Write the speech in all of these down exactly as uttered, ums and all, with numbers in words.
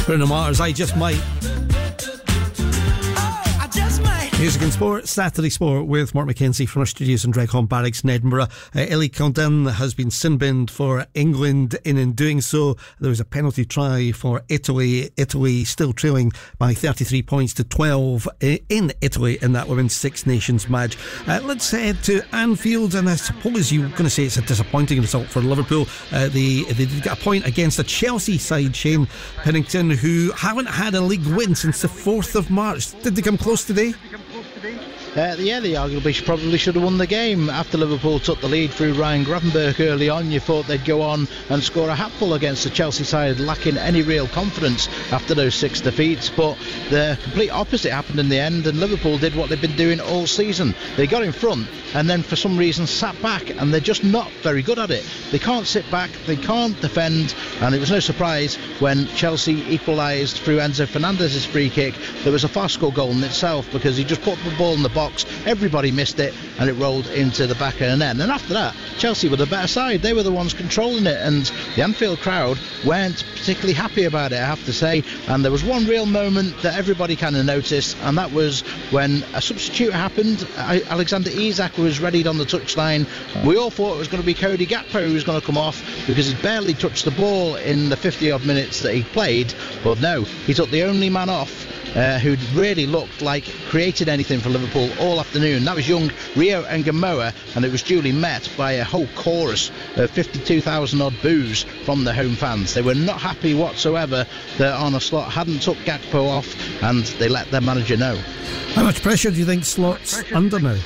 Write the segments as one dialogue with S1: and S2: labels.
S1: Bruno Mars, I Just Might. Music and Sport, Saturday Sport with Mark Mackenzie from our studios in Dreghorn Barracks in Edinburgh. Uh, Ellie Condon has been sin-binned for England, and in doing so there was a penalty try for Italy. Italy still trailing by thirty-three points to twelve in Italy in that Women's Six Nations match. Uh, let's head to Anfield, and I suppose you're going to say it's a disappointing result for Liverpool. Uh, they, they did get a point against a Chelsea side, Shane Pennington, who haven't had a league win since the fourth of March. Did they come close today?
S2: Uh, yeah, they arguably should, probably should have won the game. After Liverpool took the lead through Ryan Gravenberch early on, you thought they'd go on and score a hatful against the Chelsea side, lacking any real confidence after those six defeats. But the complete opposite happened in the end, and Liverpool did what they've been doing all season. They got in front and then for some reason sat back, and they're just not very good at it. They can't sit back, they can't defend, and it was no surprise when Chelsea equalised through Enzo Fernandez's free kick. There was a fast score goal in itself because he just put the ball in the box. Everybody missed it, and it rolled into the back of the net. And after that, Chelsea were the better side. They were the ones controlling it, and the Anfield crowd weren't particularly happy about it, I have to say. And there was one real moment that everybody kind of noticed, and that was when a substitute happened. Alexander Isak was readied on the touchline. We all thought it was going to be Cody Gakpo who was going to come off because he barely touched the ball in the fifty odd minutes that he played. But no, he took the only man off Uh, who really looked like created anything for Liverpool all afternoon. That was young Rio Ngamoa, and it was duly met by a whole chorus of fifty-two thousand odd boos from the home fans. They were not happy whatsoever that Arne Slot hadn't took Gakpo off, and they let their manager know.
S1: How much pressure do you think Slot's under now?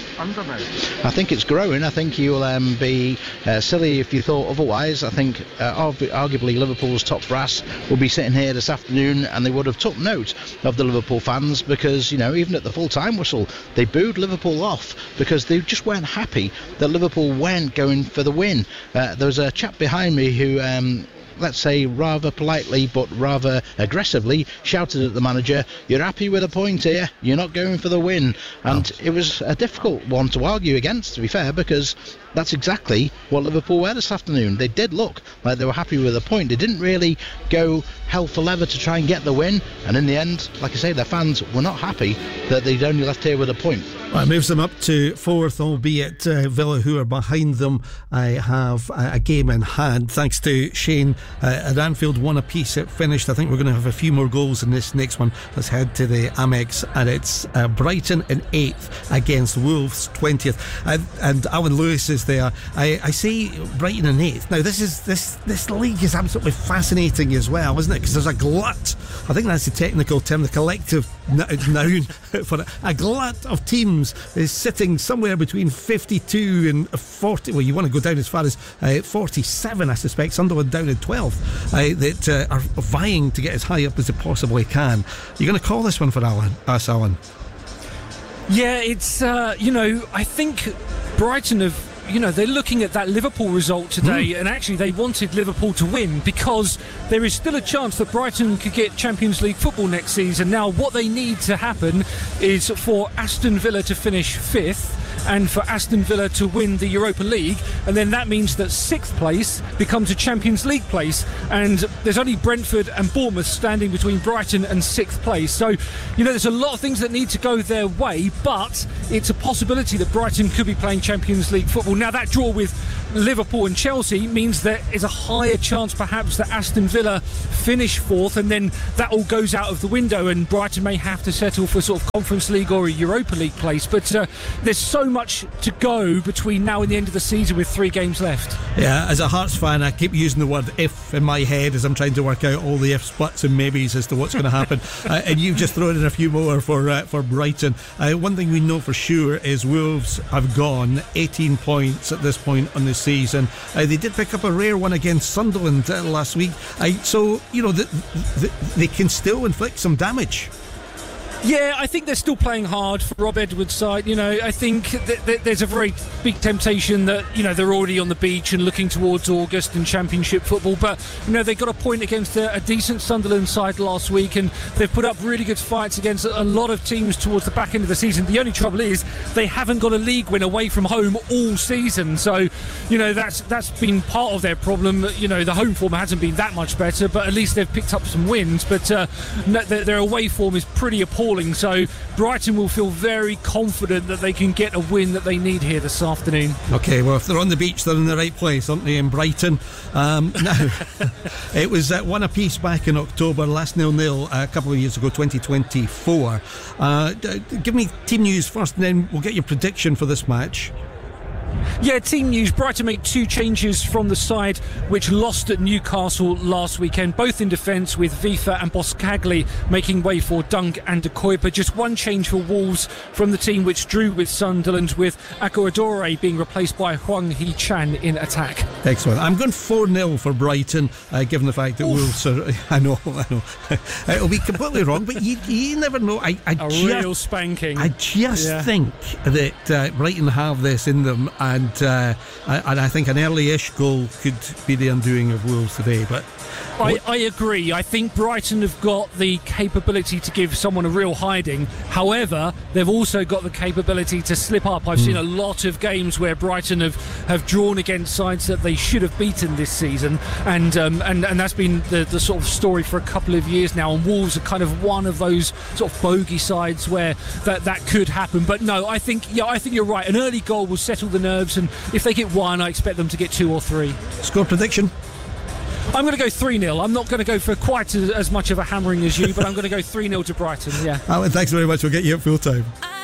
S2: I think it's growing. I think you'll um, be uh, silly if you thought otherwise. I think uh, argu- arguably Liverpool's top brass will be sitting here this afternoon, and they would have took note of the Liverpool fans, because, you know, even at the full time whistle they booed Liverpool off because they just weren't happy that Liverpool weren't going for the win. Uh, there was a chap behind me who um, let's say rather politely but rather aggressively shouted at the manager, "You're happy with a point here, you're not going for the win." And oh. It was a difficult one to argue against, to be fair, because that's exactly what Liverpool were this afternoon. They did look like they were happy with a point. They didn't really go hell for leather to try and get the win, and in the end, like I say, their fans were not happy that they'd only left here with a point.
S1: Well, it moves them up to fourth, albeit uh, Villa, who are behind them, uh, have a, a game in hand. Thanks to Shane uh, at Anfield, one apiece it finished. I think we're going to have a few more goals in this next one. Let's head to the Amex, and it's uh, Brighton in eighth against Wolves twentieth, and, and Alan Lewis is there. I, I say Brighton in eighth. Now this is this this league is absolutely fascinating as well, isn't it? Because there's a glut. I think that's the technical term, the collective noun for it. A glut of teams is sitting somewhere between fifty-two and forty. Well, you want to go down as far as uh, forty-seven, I suspect. Sunderland down in twelfth, uh, that uh, are vying to get as high up as they possibly can. You're going to call this one for Alan, us, Alan?
S3: Yeah, it's uh, you know, I think Brighton have. You know, they're looking at that Liverpool result today, mm. and actually they wanted Liverpool to win because there is still a chance that Brighton could get Champions League football next season. Now, what they need to happen is for Aston Villa to finish fifth and for Aston Villa to win the Europa League, and then that means that sixth place becomes a Champions League place, and there's only Brentford and Bournemouth standing between Brighton and sixth place. So, you know, there's a lot of things that need to go their way, but it's a possibility that Brighton could be playing Champions League football. Now, that draw with Liverpool and Chelsea means there is a higher chance perhaps that Aston Villa finish fourth, and then that all goes out of the window and Brighton may have to settle for sort of Conference League or a Europa League place. But uh, there's so much to go between now and the end of the season with three games left.
S1: Yeah, as a Hearts fan, I keep using the word if in my head as I'm trying to work out all the ifs, buts and maybes as to what's going to happen. uh, and you've just thrown in a few more for uh, for Brighton. Uh, one thing we know for sure is Wolves have gone eighteen points at this point on the season. Uh, they did pick up a rare one against Sunderland uh, last week. Uh, so, you know, the, the, they can still inflict some damage.
S3: Yeah, I think they're still playing hard for Rob Edwards' side. You know, I think th- th- there's a very big temptation that, you know, they're already on the beach and looking towards August and Championship football. But, you know, they got a point against a, a decent Sunderland side last week, and they've put up really good fights against a lot of teams towards the back end of the season. The only trouble is they haven't got a league win away from home all season. So, you know, that's that's been part of their problem. You know, the home form hasn't been that much better, but at least they've picked up some wins. But uh, their, their away form is pretty appalling. So Brighton will feel very confident that they can get a win that they need here this afternoon.
S1: OK, well, if they're on the beach, they're in the right place, aren't they, in Brighton? Um, now, it was uh, one apiece back in October, last nil-nil a couple of years ago, twenty twenty-four. Uh, d- give me team news first, and then we'll get your prediction for this match.
S3: Yeah, team news. Brighton made two changes from the side which lost at Newcastle last weekend, both in defence, with Vifa and Boscagli making way for Dunk and De Kuyper. Just one change for Wolves from the team which drew with Sunderland, with Aguadore being replaced by Hwang Hee-chan in attack.
S1: Excellent. I'm going four nil for Brighton, uh, given the fact that Oof. Wolves are... I know, I know. It'll be completely wrong, but you, you never know. I, I
S3: a
S1: just,
S3: real spanking.
S1: I just
S3: yeah.
S1: think that uh, Brighton have this in them, and uh, and I think an early-ish goal could be the undoing of Wolves today. But
S3: I, I agree. I think Brighton have got the capability to give someone a real hiding. However, they've also got the capability to slip up. I've mm. seen a lot of games where Brighton have, have drawn against sides that they should have beaten this season, and um, and, and that's been the, the sort of story for a couple of years now. And Wolves are kind of one of those sort of bogey sides where that, that could happen. But no, I think yeah, I think you're right. An early goal will settle the nerves, and if they get one, I expect them to get two or three.
S1: Score prediction?
S3: I'm going to go three nil. I'm not going to go for quite as, as much of a hammering as you, but I'm going to go three nil to Brighton, yeah.
S1: Alan, thanks very much. We'll get you at full time.